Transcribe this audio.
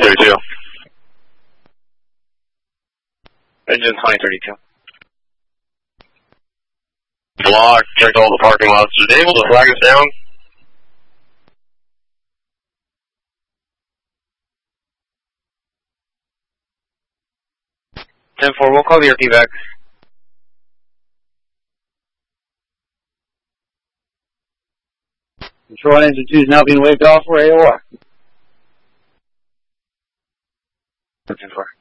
2032. Engine 2032. Block, checked all the parking lots. Are they able to flag us down? 10-4, we'll call the RP back. Control engine 2 is now being waved off for AOR. 10-4.